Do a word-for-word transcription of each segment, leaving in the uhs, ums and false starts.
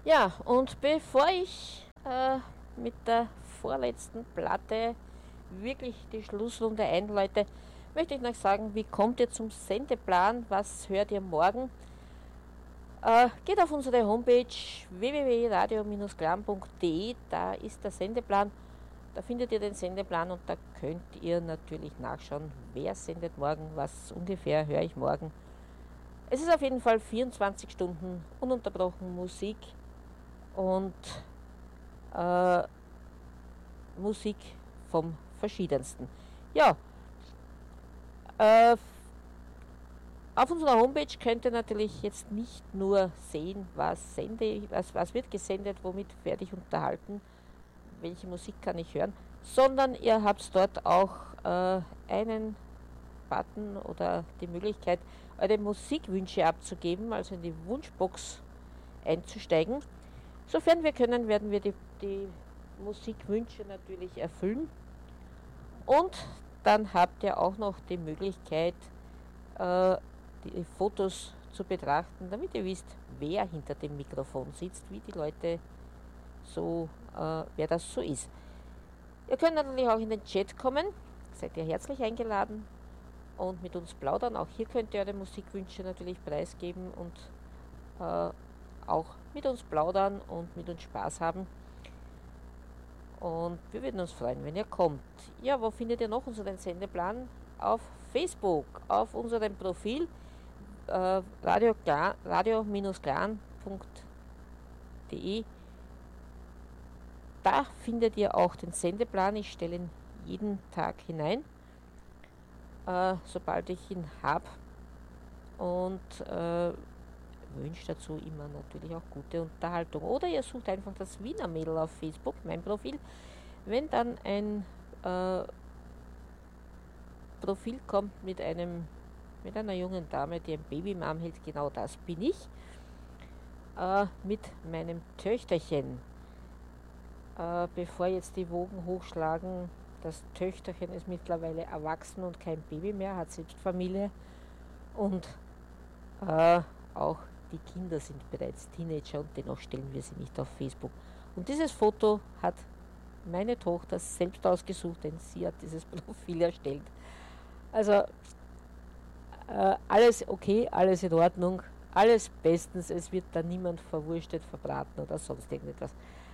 Ja, und bevor ich äh, mit der vorletzten Platte wirklich die Schlussrunde einläute, möchte ich noch sagen, wie kommt ihr zum Sendeplan? Was hört ihr morgen? Äh, geht auf unsere Homepage w w w punkt radio klan punkt d e, da ist der Sendeplan. Da findet ihr den Sendeplan und da könnt ihr natürlich nachschauen, wer sendet morgen, was ungefähr höre ich morgen. Es ist auf jeden Fall vierundzwanzig Stunden ununterbrochen Musik und äh, Musik vom Verschiedensten. Ja, äh, auf unserer Homepage könnt ihr natürlich jetzt nicht nur sehen, was, sende, was, was wird gesendet, womit werde ich unterhalten, welche Musik kann ich hören, sondern ihr habt dort auch äh, einen Button oder die Möglichkeit, eure Musikwünsche abzugeben, also in die Wunschbox einzusteigen. Sofern wir können, werden wir die, die Musikwünsche natürlich erfüllen. Und dann habt ihr auch noch die Möglichkeit, äh, die Fotos zu betrachten, damit ihr wisst, wer hinter dem Mikrofon sitzt, wie die Leute so, äh, wer das so ist. Ihr könnt natürlich auch in den Chat kommen, seid ihr herzlich eingeladen und mit uns plaudern. Auch hier könnt ihr eure Musikwünsche natürlich preisgeben und äh, auch mit uns plaudern und mit uns Spaß haben. Und wir würden uns freuen, wenn ihr kommt. Ja, wo findet ihr noch unseren Sendeplan? Auf Facebook, auf unserem Profil äh, radio-klan punkt de. Da findet ihr auch den Sendeplan. Ich stelle ihn jeden Tag hinein, äh, sobald ich ihn habe. Und äh, wünsche dazu immer natürlich auch gute Unterhaltung. Oder ihr sucht einfach das Wiener Mädel auf Facebook, mein Profil. Wenn dann ein äh, Profil kommt mit einem mit einer jungen Dame, die ein Baby im Arm hält, genau das bin ich, äh, mit meinem Töchterchen. Äh, bevor jetzt die Wogen hochschlagen, das Töchterchen ist mittlerweile erwachsen und kein Baby mehr, hat selbst Familie und äh, auch die Kinder sind bereits Teenager und dennoch stellen wir sie nicht auf Facebook. Und dieses Foto hat meine Tochter selbst ausgesucht, denn sie hat dieses Profil erstellt. Also äh, alles okay, alles in Ordnung, alles bestens, es wird da niemand verwurstet, verbraten oder sonst irgendetwas.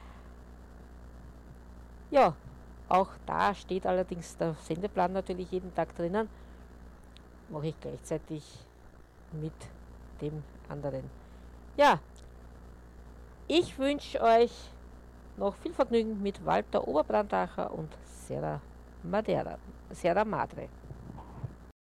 Ja, auch da steht allerdings der Sendeplan natürlich jeden Tag drinnen, mache ich gleichzeitig mit dem anderen. Ja, ich wünsche euch noch viel Vergnügen mit Walter Oberbrandacher und Serra Madera, Serra Madre.